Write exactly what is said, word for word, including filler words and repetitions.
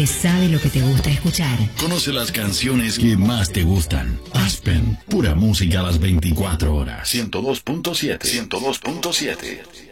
que sabe lo que te gusta escuchar. Conoce las canciones que más te gustan. Aspen, pura música a las veinticuatro horas. ciento dos punto siete. ciento dos punto siete.